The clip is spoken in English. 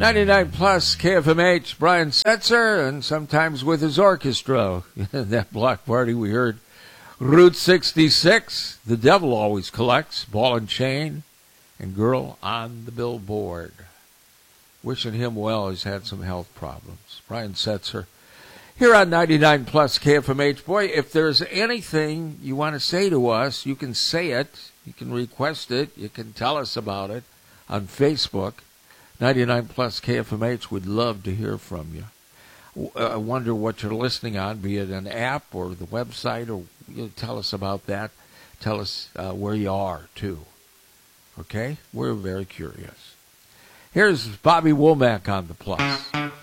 99 plus KFMH, Brian Setzer, and sometimes with his orchestra. That block party we heard. Route 66, The Devil Always Collects, Ball and Chain, and Girl on the Billboard. Wishing him well. He's had some health problems. Brian Setzer here on 99 plus KFMH. Boy, if there's anything you want to say to us, you can say it. You can request it. You can tell us about it on Facebook. 99 plus KFMH. We'd love to hear from you. I wonder what you're listening on, be it an app or the website, or tell us about that. Tell us where you are, too. Okay? We're very curious. Here's Bobby Womack on the plus.